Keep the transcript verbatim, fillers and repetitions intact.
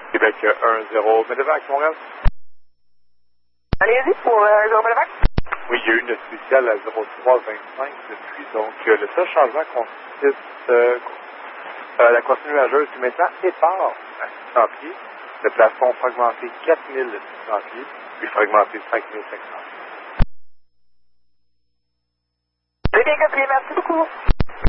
Québec un zéro Medevac, Montréal. Allez-y pour euh, zéro Medevac. Oui, il y a eu une spéciale à zéro trois vingt-cinq depuis, donc euh, le seul changement consiste euh, euh, la croisée nuageuse qui maintenant épars à six cents pieds. Le plafond fragmenté quatre mille six cents pieds, puis fragmenté cinq mille cinq cents pieds. Très bien compris, merci beaucoup.